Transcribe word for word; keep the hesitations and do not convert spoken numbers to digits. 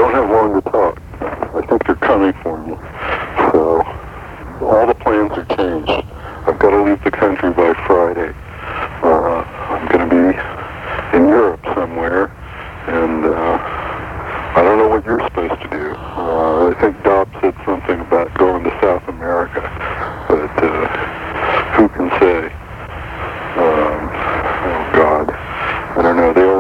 don't have long to talk. I think they're coming for me. So, all the plans are changed. I've got to leave the country by Friday. Uh, I'm going to be in Europe somewhere, and uh, I don't know what you're supposed to do. Uh, I think Dob said something about going to South America, but uh, who can say? Um, oh, God. I don't know. They